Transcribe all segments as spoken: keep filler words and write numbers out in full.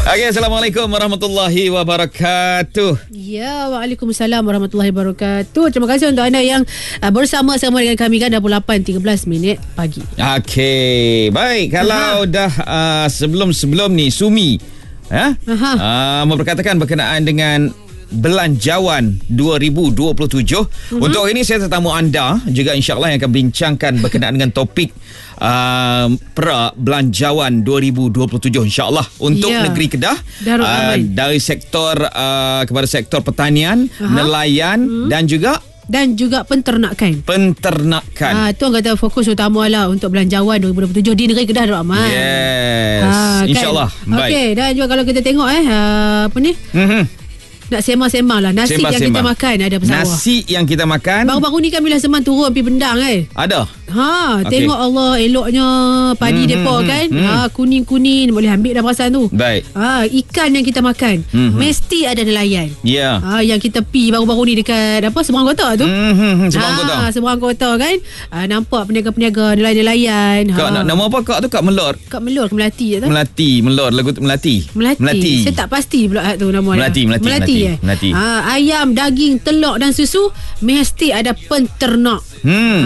Okay, Assalamualaikum warahmatullahi wabarakatuh. Ya, Waalaikumsalam warahmatullahi wabarakatuh. Terima kasih untuk anda yang uh, bersama-sama dengan kami kan dah pukul lapan tiga belas minit pagi. Okey, baik. Kalau Aha. dah uh, sebelum-sebelum ni Sumi ya, uh, memperkatakan berkenaan dengan Belanjawan dua ribu dua puluh tujuh. Uh-huh. Untuk ini saya tetamu anda juga insya-Allah yang akan bincangkan berkenaan dengan topik uh, pra Belanjawan dua ribu dua puluh tujuh insya-Allah untuk yeah. negeri Kedah, uh, dari sektor uh, kepada sektor pertanian, uh-huh. nelayan uh-huh. dan juga dan juga penternakan. Penternakan. Ha, tu orang kata fokus utama lah untuk Belanjawan dua ribu dua puluh tujuh di negeri Kedah, Dok Ahmad. Yes. Ha, kan? InsyaAllah. Baik. Okey, dan juga kalau kita tengok eh uh, apa ni? Mhm. Nak sembang-sembang lah. Nasi sembang, yang sembang. kita makan ada pesawah. Nasi yang kita makan. Baru-baru ni kan bila Seman turun pergi Bendang eh. Ada. Ha, okay. Tengok Allah eloknya padi hmm, depa hmm, kan. Hmm. Ha, kuning-kuning boleh ambil dah perasan tu. Baik. Ha, ikan yang kita makan hmm, mesti ada nelayan. Ya. Yeah. Ha, yang kita pi baru-baru ni dekat apa Seberang Kota tu. Hmm, Seberang Kota. Ha, Seberang Kota kan. Ha, nampak peniaga-peniaga nelayan-nelayan. Kak, ha. nama apa kak tu? Kak Melor. Kak Melor ke Melati je tu? Melati, Melor, lagu tu Melati. Melati. Melati. Saya tak pasti pula tu nama Melati, dia. Melati, Melati. Melati. Eh? Melati. Ha, ayam, daging, telur dan susu mesti ada penternak. Hmm.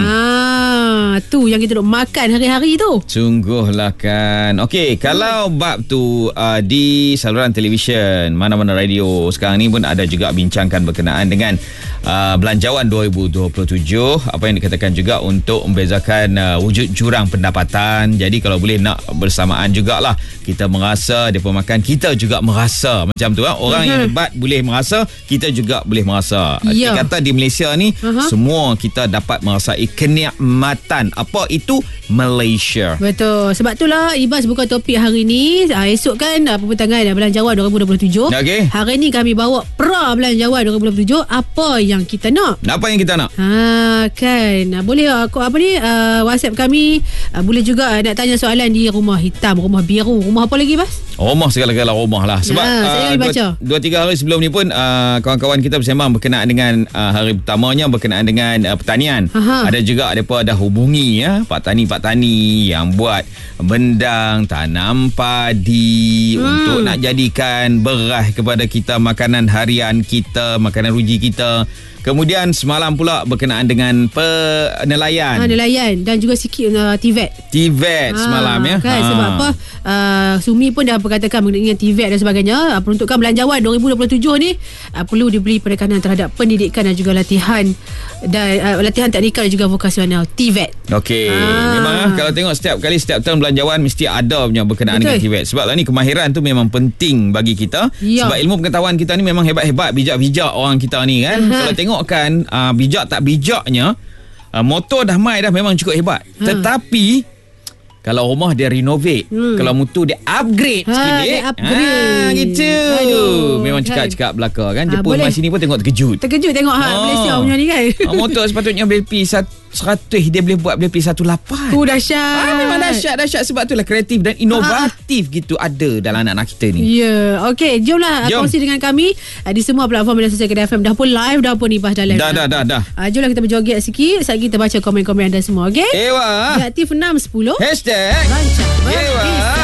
Ha, tu yang kita duk makan hari-hari tu. Sungguhlah kan. Okey, kalau bab tu uh, di saluran televisyen, mana-mana radio sekarang ni pun ada juga bincangkan berkenaan dengan uh, Belanjawan dua ribu dua puluh tujuh, apa yang dikatakan juga untuk membezakan uh, wujud jurang pendapatan. Jadi kalau boleh nak bersamaan jugalah kita merasa depa makan, kita juga merasa macam tu kan. Orang uh-huh. yang hebat boleh merasa, kita juga boleh merasa. Yeah. Kata di Malaysia ni uh-huh. semua kita dapat merasai kenikmatan. Apa itu Malaysia? Betul. Sebab itulah Ibas buka topik hari ni. Ha, esok kan pembentangan Belanjawan dua ribu dua puluh tujuh. Okay. Hari ni kami bawa pra Belanjawan dua ribu dua puluh tujuh. Apa yang kita nak? Apa yang kita nak? Ha, kan. Boleh aku apa ni uh, WhatsApp kami. Uh, boleh juga uh, nak tanya soalan di rumah hitam, rumah biru, rumah apa lagi Bas? Rumah segala-gala rumah lah. Sebab ha, uh, dua, dua tiga hari sebelum ni pun uh, kawan-kawan kita bersembang berkenaan dengan uh, hari pertamanya berkenaan dengan uh, pertanian. Aha. Ada juga mereka dah hubungi ya Pak Tani-Pak Tani yang buat bendang tanam padi hmm. untuk nak jadikan beras kepada kita, makanan harian kita, makanan ruji kita. Kemudian semalam pula berkenaan dengan penelayan. Ha, nelayan dan juga sikit uh, T V E T. T V E T ha, semalam ya. Kan, ha. Sebab apa? Uh, Sumi pun dah berkatakan mengenai T V E T dan sebagainya. Uh, peruntukan Belanjawan dua ribu dua puluh tujuh ni uh, perlu diberi penekanan terhadap pendidikan dan juga latihan dan uh, latihan teknikal dan juga vokasional T V E T. Okey. Ha. Memang uh, kalau tengok setiap kali setiap tahun Belanjawan mesti ada punya berkenaan Betul. dengan T V E T. Sebab lah ni kemahiran tu memang penting bagi kita. Ya. Sebab ilmu pengetahuan kita ni memang hebat-hebat, bijak-bijak orang kita ni kan. Uh-huh. Kalau tengok kan uh, bijak tak bijaknya uh, motor dah mai dah memang cukup hebat. Ha. Tetapi kalau rumah dia renovate, hmm. kalau mutu dia upgrade ha, sikit dia upgrade. Ha, gitu. Aduh. Memang cakap-cakap belaka kan. Jepun ha, mai sini pun tengok terkejut. Terkejut tengok ha, oh. Malaysia punya ni kan. Ha, motor sepatutnya boleh pi seratus, dia boleh buat boleh pi seratus lapan. Tu dahsyat. Ha, memang dahsyat, dahsyat sebab itulah kreatif dan inovatif ha. gitu ada dalam anak-anak kita ni. Ya, yeah. Okey, jomlah Jom. kongsi dengan kami di semua platform media sosial Kedah F M. Dah pun live, dah pun Ibas dah live. Dah, dah, dah, dah. Ha, jomlah kita berjoget sikit, saat kita baca komen-komen anda semua, okey? Ewa. Aktif enam sepuluh. Hashtag Rancang Ewa.